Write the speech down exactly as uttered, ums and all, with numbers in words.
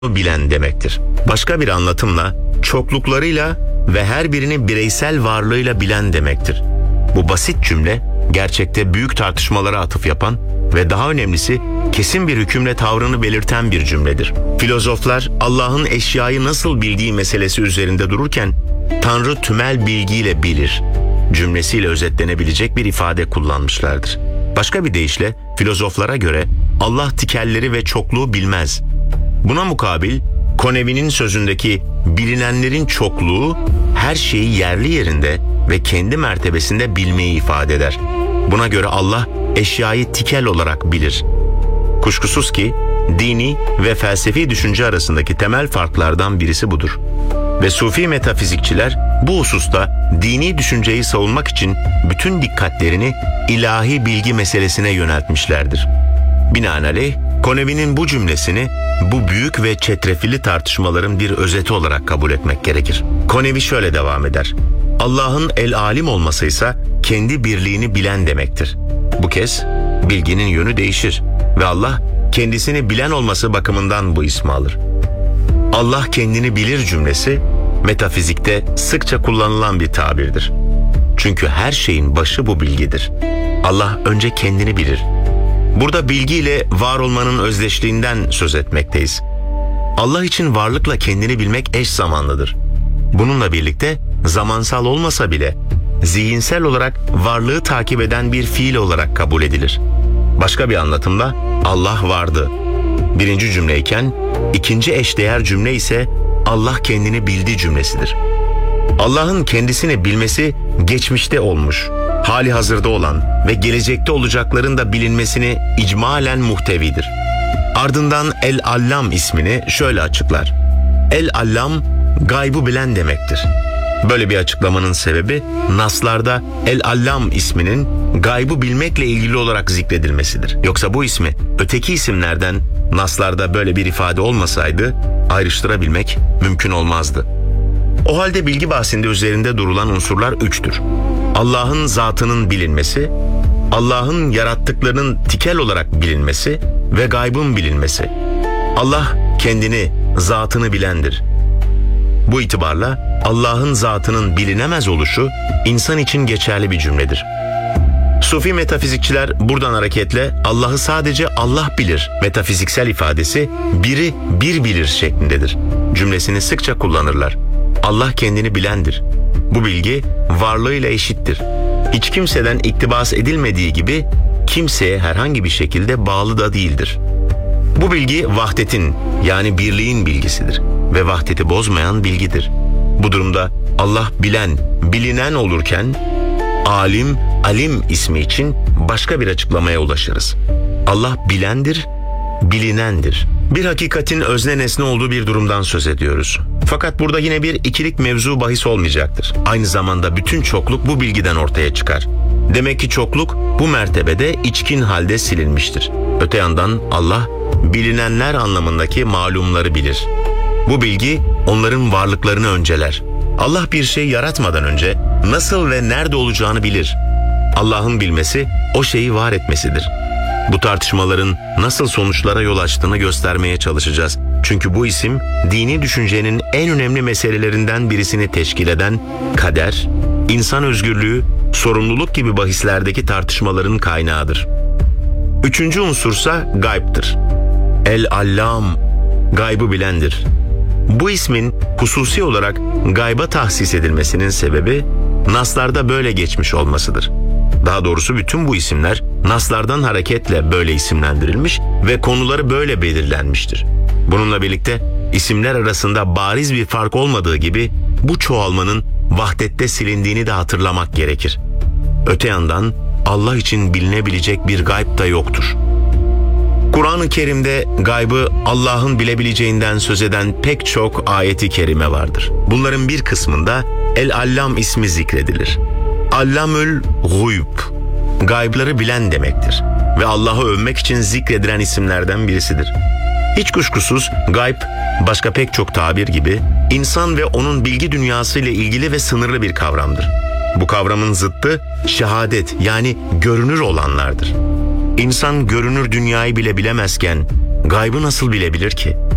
bilen demektir. Başka bir anlatımla çokluklarıyla ve her birini bireysel varlığıyla bilen demektir. Bu basit cümle gerçekte büyük tartışmalara atıf yapan ve daha önemlisi kesin bir hükümle tavrını belirten bir cümledir. Filozoflar Allah'ın eşyayı nasıl bildiği meselesi üzerinde dururken Tanrı tümel bilgiyle bilir cümlesiyle özetlenebilecek bir ifade kullanmışlardır. Başka bir deyişle filozoflara göre Allah tikelleri ve çokluğu bilmez. Buna mukabil Konevi'nin sözündeki bilinenlerin çokluğu her şeyi yerli yerinde ve kendi mertebesinde bilmeyi ifade eder. Buna göre Allah eşyayı tikel olarak bilir. Kuşkusuz ki dini ve felsefi düşünce arasındaki temel farklardan birisi budur. Ve Sufi metafizikçiler bu hususta dini düşünceyi savunmak için bütün dikkatlerini ilahi bilgi meselesine yöneltmişlerdir. Binaenaleyh Konevi'nin bu cümlesini bu büyük ve çetrefilli tartışmaların bir özeti olarak kabul etmek gerekir. Konevi şöyle devam eder. Allah'ın el-alim olması ise kendi birliğini bilen demektir. Bu kez bilginin yönü değişir ve Allah kendisini bilen olması bakımından bu ismi alır. Allah kendini bilir cümlesi metafizikte sıkça kullanılan bir tabirdir. Çünkü her şeyin başı bu bilgidir. Allah önce kendini bilir. Burada bilgiyle var olmanın özdeşliğinden söz etmekteyiz. Allah için varlıkla kendini bilmek eş zamanlıdır. Bununla birlikte zamansal olmasa bile zihinsel olarak varlığı takip eden bir fiil olarak kabul edilir. Başka bir anlatımda Allah vardı birinci cümleyken ikinci eşdeğer cümle ise Allah kendini bildi cümlesidir. Allah'ın kendisini bilmesi geçmişte olmuş, hali hazırda olan ve gelecekte olacakların da bilinmesini icmalen muhtevidir. Ardından El-Allam ismini şöyle açıklar. El-Allam gaybı bilen demektir. Böyle bir açıklamanın sebebi naslarda El-Allam isminin gaybı bilmekle ilgili olarak zikredilmesidir. Yoksa bu ismi öteki isimlerden naslarda böyle bir ifade olmasaydı ayrıştırabilmek mümkün olmazdı. O halde bilgi bahsinde üzerinde durulan unsurlar üçtür. Allah'ın zatının bilinmesi, Allah'ın yarattıklarının tikel olarak bilinmesi ve gaybın bilinmesi. Allah kendini, zatını bilendir. Bu itibarla Allah'ın zatının bilinemez oluşu insan için geçerli bir cümledir. Sufi metafizikçiler buradan hareketle Allah'ı sadece Allah bilir metafiziksel ifadesi biri bir bilir şeklindedir. Cümlesini sıkça kullanırlar. Allah kendini bilendir. Bu bilgi varlığıyla eşittir. Hiç kimseden iktibas edilmediği gibi kimseye herhangi bir şekilde bağlı da değildir. Bu bilgi vahdetin yani birliğin bilgisidir ve vahdeti bozmayan bilgidir. Bu durumda Allah bilen, bilinen olurken alim, alim ismi için başka bir açıklamaya ulaşırız. Allah bilendir, bilinendir. Bir hakikatin özne nesne olduğu bir durumdan söz ediyoruz. Fakat burada yine bir ikilik mevzu bahis olmayacaktır. Aynı zamanda bütün çokluk bu bilgiden ortaya çıkar. Demek ki çokluk bu mertebede içkin halde silinmiştir. Öte yandan Allah bilinenler anlamındaki malumları bilir. Bu bilgi onların varlıklarını önceler. Allah bir şey yaratmadan önce nasıl ve nerede olacağını bilir. Allah'ın bilmesi o şeyi var etmesidir. Bu tartışmaların nasıl sonuçlara yol açtığını göstermeye çalışacağız. Çünkü bu isim dini düşüncenin en önemli meselelerinden birisini teşkil eden kader, insan özgürlüğü, sorumluluk gibi bahislerdeki tartışmaların kaynağıdır. Üçüncü unsursa gayb'tır. El-Allam, gaybı bilendir. Bu ismin hususi olarak gayba tahsis edilmesinin sebebi naslarda böyle geçmiş olmasıdır. Daha doğrusu bütün bu isimler naslardan hareketle böyle isimlendirilmiş ve konuları böyle belirlenmiştir. Bununla birlikte isimler arasında bariz bir fark olmadığı gibi bu çoğalmanın vahdette silindiğini de hatırlamak gerekir. Öte yandan Allah için bilinebilecek bir gayb da yoktur. Kur'an-ı Kerim'de gaybı Allah'ın bilebileceğinden söz eden pek çok ayeti kerime vardır. Bunların bir kısmında El-Allam ismi zikredilir. Allamül Guyb, gaybları bilen demektir ve Allah'ı övmek için zikredilen isimlerden birisidir. Hiç kuşkusuz gayb, başka pek çok tabir gibi insan ve onun bilgi dünyası ile ilgili ve sınırlı bir kavramdır. Bu kavramın zıttı şehadet yani görünür olanlardır. İnsan görünür dünyayı bile bilemezken gaybı nasıl bilebilir ki?